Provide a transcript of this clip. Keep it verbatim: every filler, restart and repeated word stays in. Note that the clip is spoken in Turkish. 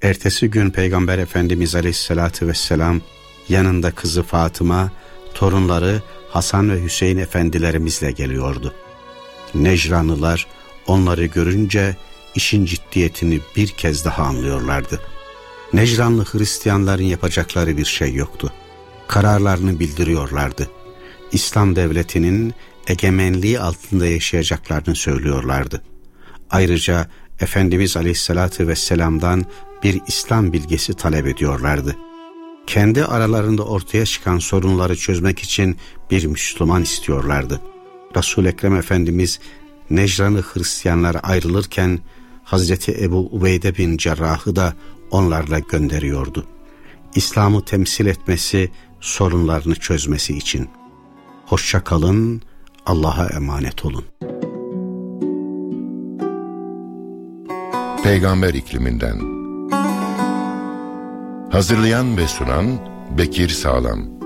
Ertesi gün Peygamber Efendimiz Aleyhisselatü Vesselam yanında kızı Fatıma, torunları Hasan ve Hüseyin efendilerimizle geliyordu. Necranlılar onları görünce işin ciddiyetini bir kez daha anlıyorlardı. Necranlı Hristiyanların yapacakları bir şey yoktu. Kararlarını bildiriyorlardı. İslam devletinin egemenliği altında yaşayacaklarını söylüyorlardı. Ayrıca Efendimiz Aleyhisselatü Vesselam'dan bir İslam bilgisi talep ediyorlardı. Kendi aralarında ortaya çıkan sorunları çözmek için bir Müslüman istiyorlardı. Resul-i Ekrem Efendimiz Necranlı Hristiyanlar ayrılırken Hazreti Ebu Ubeyde bin Cerrah'ı da onlarla gönderiyordu. İslam'ı temsil etmesi, sorunlarını çözmesi için. Hoşça kalın, Allah'a emanet olun. Peygamber ikliminden. Hazırlayan ve sunan Bekir Sağlam.